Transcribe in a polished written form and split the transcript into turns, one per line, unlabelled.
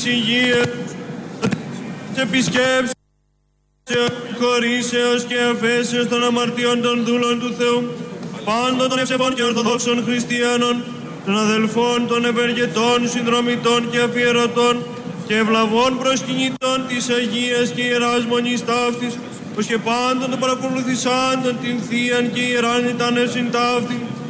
της υγείας, της επισκέψης, χωρίσεως και αφέσεως των αμαρτιών των δούλων του Θεού, πάντων των ευσεβών και ορθοδόξων χριστιανών, των αδελφών, των ευεργετών, συνδρομητών και αφιερωτών και ευλαβών προσκυνητών της Αγίας και Ιεράς Μονής ταύτης, πως και πάντων των παρακολουθησάντων την Θείαν και Ιεράν ητάνευσιν ταύτη,